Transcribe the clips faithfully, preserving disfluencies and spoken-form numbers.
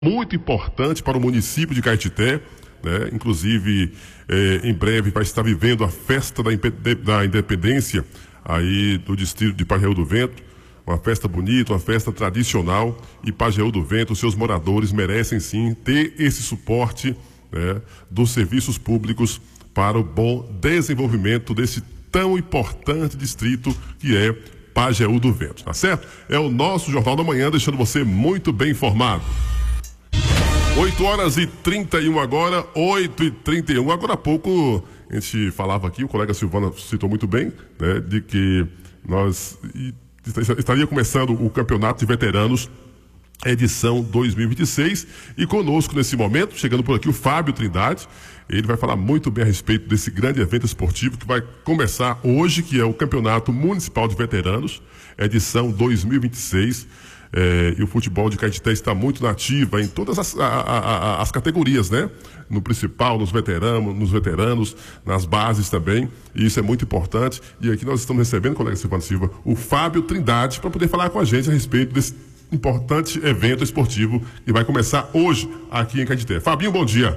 muito importante para o município de Caetité, né? Inclusive, eh, em breve vai estar vivendo a festa da, da independência aí do distrito de Pajeú do Vento, uma festa bonita, uma festa tradicional, e Pajeú do Vento, seus moradores merecem sim ter esse suporte, né, dos serviços públicos para o bom desenvolvimento desse tão importante distrito que é Pajeú do Vento, tá certo? É o nosso Jornal da Manhã, deixando você muito bem informado. oito horas e trinta e um agora, oito e trinta e um. Agora há pouco a gente falava aqui, o colega Silvano citou muito bem, né, de que nós estaria começando o Campeonato de Veteranos edição dois mil e vinte e seis, e conosco nesse momento, chegando por aqui, o Fábio Trindade. Ele vai falar muito bem a respeito desse grande evento esportivo que vai começar hoje, que é o Campeonato Municipal de Veteranos, edição dois mil e vinte e seis. É, e o futebol de Caetité está muito nativa em todas as, a, a, a, as categorias, né? No principal, nos veteranos, nos veteranos, nas bases também, e isso é muito importante. E aqui nós estamos recebendo, colega Silvano Silva, o Fábio Trindade, para poder falar com a gente a respeito desse importante evento esportivo que vai começar hoje aqui em Caetité. Fabinho, bom dia.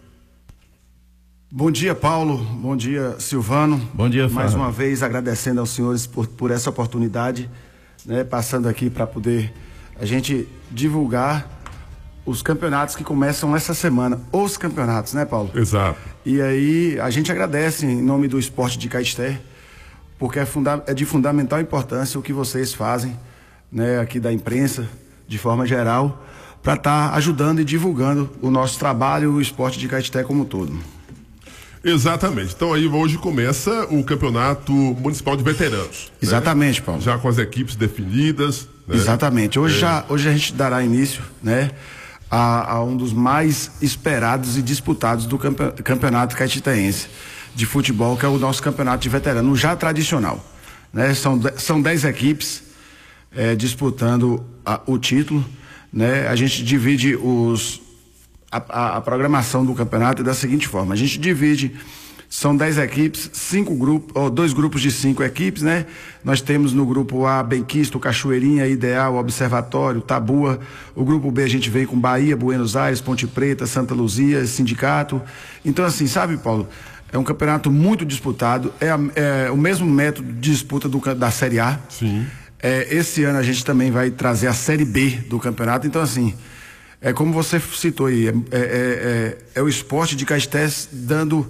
Bom dia, Paulo. Bom dia, Silvano. Bom dia, Fábio. Mais uma vez agradecendo aos senhores por, por essa oportunidade, né, passando aqui para poder a gente divulgar os campeonatos que começam essa semana. Os campeonatos, né, Paulo? Exato. E aí a gente agradece em nome do esporte de Caetité, porque é, funda é de fundamental importância o que vocês fazem, né, aqui da imprensa, de forma geral, para estar tá ajudando e divulgando o nosso trabalho e o esporte de Caetité como um todo. Exatamente. Então aí hoje começa o Campeonato Municipal de Veteranos. Exatamente, né? Paulo. Já com as equipes definidas. Né? Exatamente. Hoje, é... já, hoje a gente dará início, né, a, a um dos mais esperados e disputados do campe, Campeonato Caetitaense de futebol, que é o nosso Campeonato de Veteranos, já tradicional. Né? São, são dez equipes é, disputando a, o título. Né? A gente divide os... A, a, a programação do campeonato é da seguinte forma: a gente divide, são dez equipes, cinco grupos, ou dois grupos de cinco equipes, né? Nós temos no grupo A, Benquisto, Cachoeirinha, Ideal, Observatório, Tabua. O grupo B a gente vem com Bahia, Buenos Aires, Ponte Preta, Santa Luzia, Sindicato. Então, assim, sabe, Paulo, é um campeonato muito disputado, é, é o mesmo método de disputa do, da Série A. Sim. É, esse ano a gente também vai trazer a Série B do campeonato, então, assim, é como você citou aí, é, é, é, é o esporte de Caetité dando,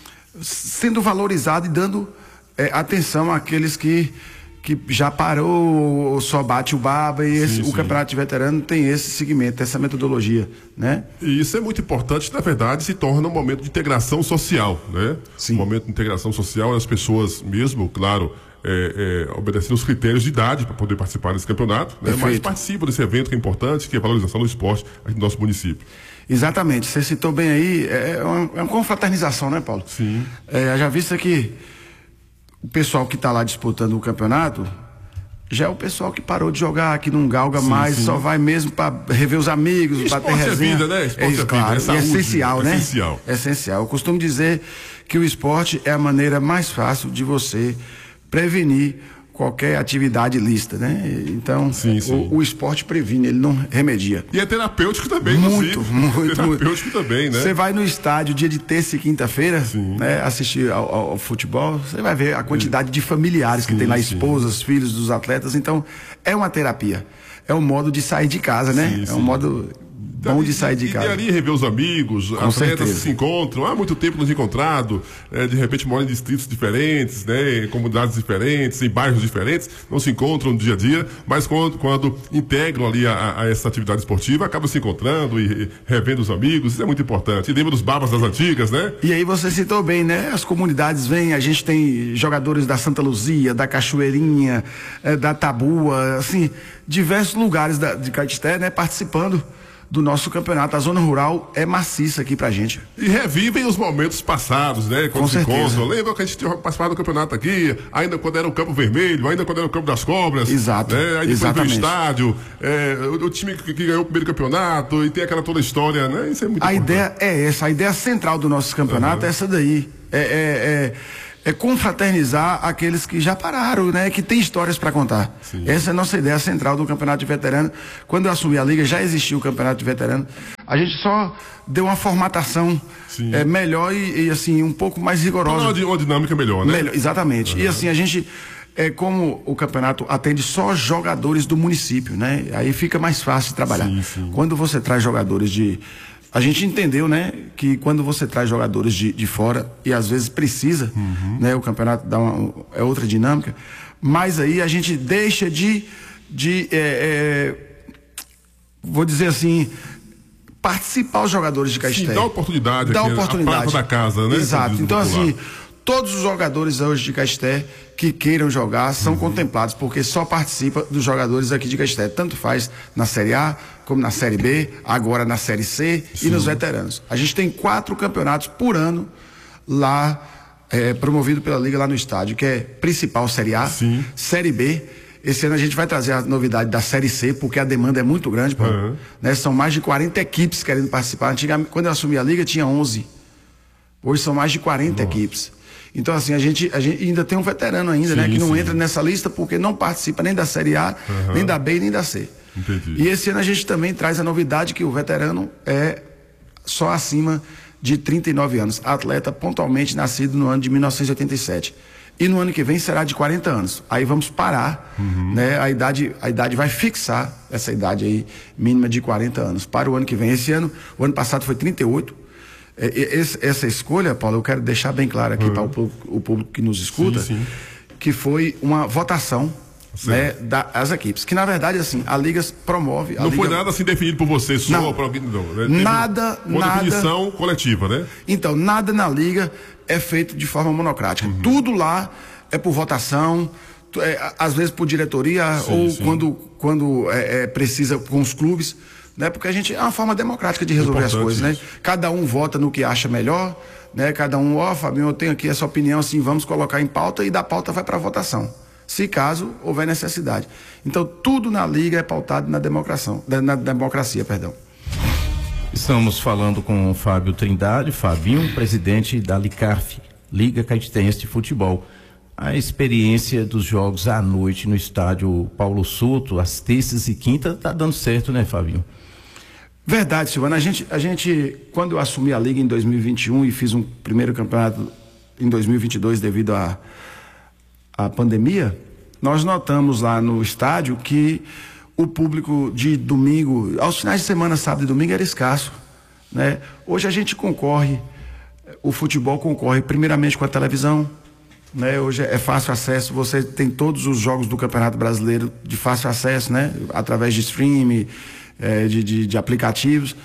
sendo valorizado e dando é, atenção àqueles que, que já parou, só bate o baba, e esse, sim, o sim. Campeonato de Veterano tem esse segmento, essa metodologia, né? E isso é muito importante, na verdade, se torna um momento de integração social, né? Sim. Um momento de integração social, as pessoas mesmo, claro, É, é, obedecendo os critérios de idade para poder participar desse campeonato, né? Mas participam desse evento que é importante, que é a valorização do esporte aqui no nosso município. Exatamente, você citou bem aí, é uma, é uma confraternização, né, Paulo? Sim. É, já visto que o pessoal que está lá disputando o campeonato já é o pessoal que parou de jogar, que não galga sim, mais, sim. Só vai mesmo para rever os amigos, para ter resenha. É vida, né? Esporte é, é claro, vida, é saúde, é essencial, é né? Essencial. É essencial. Eu costumo dizer que o esporte é a maneira mais fácil de você prevenir qualquer atividade ilícita, né? Então, sim, sim. O, o esporte previne, ele não remedia. E é terapêutico também, muito, muito. Terapêutico também, né? Você vai no estádio dia de terça e quinta-feira, né, assistir ao, ao, ao futebol, você vai ver a quantidade de familiares sim, que tem lá, esposas, sim. filhos dos atletas. Então, é uma terapia. É um modo de sair de casa, né? Sim, é um sim. modo bom de sair de casa. E ali rever os amigos, com atletas certeza. Se encontram, há muito tempo nos encontrado, é, de repente moram em distritos diferentes, né, em comunidades diferentes, em bairros diferentes, não se encontram no dia a dia, mas quando, quando integram ali a, a essa atividade esportiva, acabam se encontrando e revendo os amigos, isso é muito importante. E lembra dos babas das antigas, né? E aí você citou bem, né? As comunidades vêm, a gente tem jogadores da Santa Luzia, da Cachoeirinha, é, da Tabua, assim, diversos lugares da, de Caetité, né, participando do nosso campeonato. A zona rural é maciça aqui pra gente. E revivem os momentos passados, né? Quando com se certeza. encontram. Lembra que a gente tinha participado do campeonato aqui, ainda quando era o Campo Vermelho, ainda quando era o Campo das Cobras. Exato. Né? Aí depois exatamente. do estádio, é, o, o time que, que ganhou o primeiro campeonato, e tem aquela toda história, né? Isso é muito A importante. ideia é essa, a ideia central do nosso campeonato uhum. é essa daí. É, é, é confraternizar aqueles que já pararam, né? Que tem histórias para contar. Sim. Essa é a nossa ideia central do Campeonato de Veterano. Quando eu assumi a Liga, já existia o Campeonato de Veterano. A gente só deu uma formatação é, melhor e, e, assim, um pouco mais rigorosa. Uma, uma dinâmica melhor, né? Melhor, exatamente. Uhum. E assim, a gente, é, como o campeonato atende só jogadores do município, né? Aí fica mais fácil de trabalhar. Sim, sim. Quando você traz jogadores de... A gente entendeu, né, que quando você traz jogadores de, de fora, e às vezes precisa, uhum. né, o campeonato dá uma, é outra dinâmica, mas aí a gente deixa de, de é, é, vou dizer assim, participar os jogadores de Caeté. Sim, dá oportunidade dá aqui, oportunidade. a prata da casa, né? Exato. Então, assim, todos os jogadores hoje de Caeté que queiram jogar são uhum. contemplados, porque só participa dos jogadores aqui de Caeté. Tanto faz na Série A, como na Série B, agora na Série C. Sim. E nos veteranos. A gente tem quatro campeonatos por ano lá, é, promovido pela Liga lá no estádio, que é principal Série A, Sim. Série B. Esse ano a gente vai trazer a novidade da Série C, porque a demanda é muito grande. Pô, uhum. né? São mais de quarenta equipes querendo participar. Antigamente, quando eu assumi a Liga, tinha onze. Hoje são mais de quarenta Nossa. Equipes. Então, assim, a gente, a gente ainda tem um veterano ainda, sim, né? Que não sim. entra nessa lista porque não participa nem da Série A, uhum. nem da B, nem da C. Entendi. E esse ano a gente também traz a novidade que o veterano é só acima de trinta e nove anos. Atleta pontualmente nascido no ano de mil novecentos e oitenta e sete. E no ano que vem será de quarenta anos. Aí vamos parar, uhum. né? A idade, a idade vai fixar essa idade aí mínima de quarenta anos para o ano que vem. Esse ano, o ano passado foi trinta e oito. Essa escolha, Paulo, eu quero deixar bem claro aqui uhum. para o público, o público que nos escuta, sim, sim. que foi uma votação, né, das equipes. Que na verdade, assim, a Liga promove. A não Liga... foi nada assim definido por você, só não, pra... não né? Nada, uma nada. definição coletiva, né? Então, nada na Liga é feito de forma monocrática. Uhum. Tudo lá é por votação, é, às vezes por diretoria, sim, ou sim. quando, quando é, é, precisa com os clubes. Né? Porque a gente é uma forma democrática de resolver as coisas, né? Cada um vota no que acha melhor, né? Cada um, ó, oh, Fabinho, eu tenho aqui essa opinião, assim, vamos colocar em pauta, e da pauta vai para votação, se caso houver necessidade. Então, tudo na Liga é pautado na democracia, na democracia, perdão. Estamos falando com o Fábio Trindade, Fabinho, presidente da Licarf, Liga Caetense de Futebol. A experiência dos jogos à noite no estádio Paulo Souto, às terças e quintas, tá dando certo, né, Fabinho? Verdade, Silvana. A gente, a gente, quando eu assumi a Liga em dois mil e vinte e um e fiz um primeiro campeonato em dois mil e vinte e dois devido à à pandemia, nós notamos lá no estádio que o público de domingo, aos finais de semana, sábado e domingo, era escasso, né? Hoje a gente concorre, o futebol concorre primeiramente com a televisão, né? Hoje é fácil acesso, você tem todos os jogos do Campeonato Brasileiro de fácil acesso, né? Através de streaming, É, de, de, de aplicativos.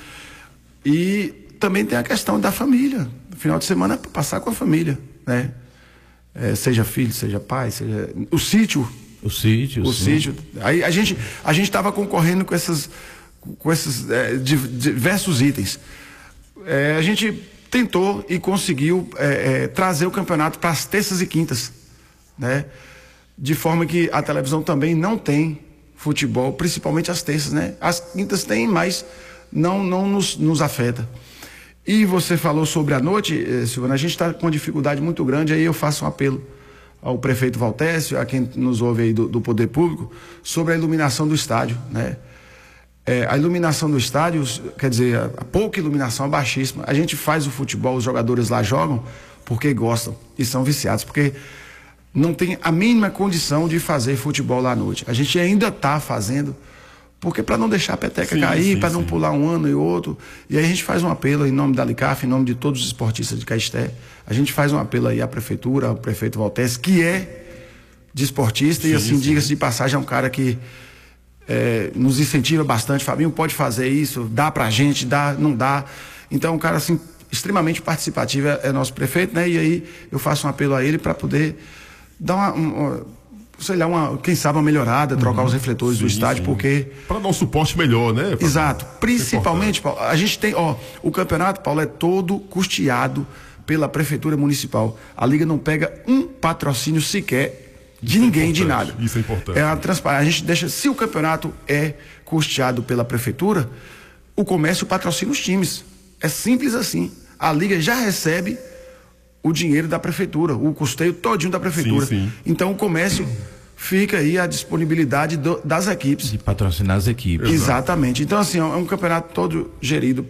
E também tem a questão da família. Final de semana é para passar com a família, né? É, seja filho, seja pai, seja o sítio. O sítio. O sítio. Aí a gente a gente estava concorrendo com essas com esses é, diversos itens. É, a gente tentou e conseguiu é, é, trazer o campeonato para as terças e quintas, né? De forma que a televisão também não tem futebol, principalmente as terças, né? As quintas tem, mas não, não nos, nos afeta. E você falou sobre a noite, eh, Silvana, a gente está com uma dificuldade muito grande, aí eu faço um apelo ao prefeito Valtécio, a quem nos ouve aí do, do Poder Público, sobre a iluminação do estádio, né? É, a iluminação do estádio, quer dizer, a, a pouca iluminação é baixíssima. A gente faz o futebol, os jogadores lá jogam porque gostam e são viciados, porque não tem a mínima condição de fazer futebol lá à noite. A gente ainda está fazendo, porque para não deixar a peteca sim, cair, para não pular um ano e outro. E aí a gente faz um apelo em nome da Licarf, em nome de todos os esportistas de Caeté. A gente faz um apelo aí à prefeitura, ao prefeito Valtécio, que é desportista sim, e assim, diga-se de passagem, é um cara que é, nos incentiva bastante. Fabinho, pode fazer isso, dá pra gente, dá, não dá. Então, um cara assim, extremamente participativo é, é nosso prefeito, né? E aí eu faço um apelo a ele para poder dar uma, uma, sei lá, uma, quem sabe uma melhorada, trocar uhum. os refletores sim, do estádio, sim. porque... Para dar um suporte melhor, né? Pra... Exato. Principalmente, Paulo, a gente tem, ó, o campeonato, Paulo, é todo custeado pela Prefeitura Municipal. A Liga não pega um patrocínio sequer de Isso ninguém, é de nada. Isso é importante. É a transparência. A gente deixa, se o campeonato é custeado pela Prefeitura, o comércio patrocina os times. É simples assim. A Liga já recebe o dinheiro da prefeitura, o custeio todinho da prefeitura. Sim, sim. Então o comércio fica aí à disponibilidade do, das equipes. De patrocinar as equipes. Exatamente. Então, assim, é um campeonato todo gerido